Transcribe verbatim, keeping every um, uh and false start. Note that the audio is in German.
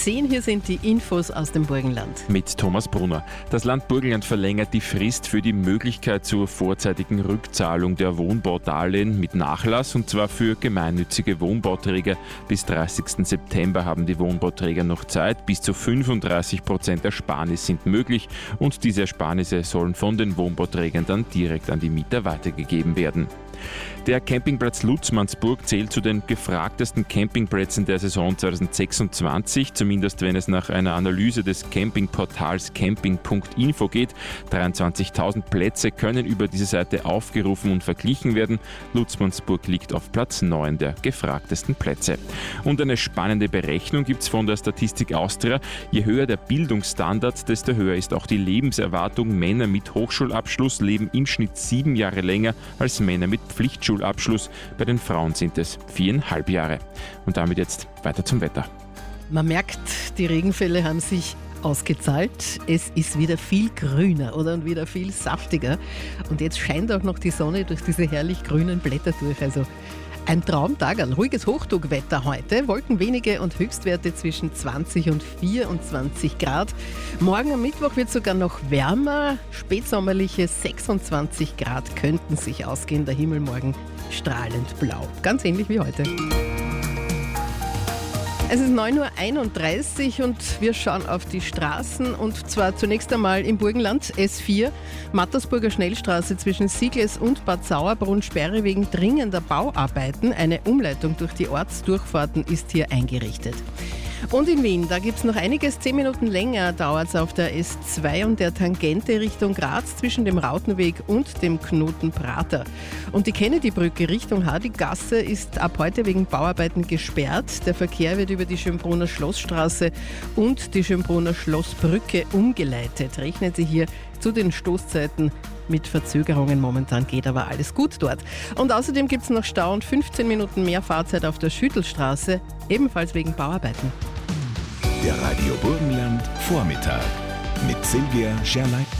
zehn. Hier sind die Infos aus dem Burgenland. Mit Thomas Brunner. Das Land Burgenland verlängert die Frist für die Möglichkeit zur vorzeitigen Rückzahlung der Wohnbaudarlehen mit Nachlass, und zwar für gemeinnützige Wohnbauträger. Bis dreißigsten September haben die Wohnbauträger noch Zeit. Bis zu fünfunddreißig Prozent Ersparnis sind möglich, und diese Ersparnisse sollen von den Wohnbauträgern dann direkt an die Mieter weitergegeben werden. Der Campingplatz Lutzmannsburg zählt zu den gefragtesten Campingplätzen der Saison zweitausendsechsundzwanzig, zumindest wenn es nach einer Analyse des Campingportals camping punkt info geht. dreiundzwanzigtausend Plätze können über diese Seite aufgerufen und verglichen werden. Lutzmannsburg liegt auf Platz neun der gefragtesten Plätze. Und eine spannende Berechnung gibt es von der Statistik Austria. Je höher der Bildungsstandard, desto höher ist auch die Lebenserwartung. Männer mit Hochschulabschluss leben im Schnitt sieben Jahre länger als Männer mit Pflichtschulabschluss. Bei den Frauen sind es viereinhalb Jahre. Und damit jetzt weiter zum Wetter. Man merkt, die Regenfälle haben sich ausgezahlt. Es ist wieder viel grüner, oder? Und wieder viel saftiger. Und jetzt scheint auch noch die Sonne durch diese herrlich grünen Blätter durch. Also ein Traumtag, ein ruhiges Hochdruckwetter heute. Wolken wenige und Höchstwerte zwischen zwanzig und vierundzwanzig Grad. Morgen am Mittwoch wird es sogar noch wärmer. Spätsommerliche sechsundzwanzig Grad könnten sich ausgehen. Der Himmel morgen strahlend blau. Ganz ähnlich wie heute. Es ist neun Uhr einunddreißig und wir schauen auf die Straßen, und zwar zunächst einmal im Burgenland S vier, Mattersburger Schnellstraße zwischen Siegless und Bad Sauerbrunn, Sperre wegen dringender Bauarbeiten. Eine Umleitung durch die Ortsdurchfahrten ist hier eingerichtet. Und in Wien, da gibt es noch einiges. Zehn Minuten länger dauert es auf der S zwei und der Tangente Richtung Graz zwischen dem Rautenweg und dem Knoten Prater. Und die Kennedy-Brücke Richtung Hardigasse ist ab heute wegen Bauarbeiten gesperrt. Der Verkehr wird über die Schönbrunner Schlossstraße und die Schönbrunner Schlossbrücke umgeleitet. Rechnen Sie hier zu den Stoßzeiten mit Verzögerungen. Momentan geht aber alles gut dort. Und außerdem gibt es noch Stau und fünfzehn Minuten mehr Fahrzeit auf der Schüttelstraße, ebenfalls wegen Bauarbeiten. Der Radio Burgenland Vormittag mit Silvia Scherleitner.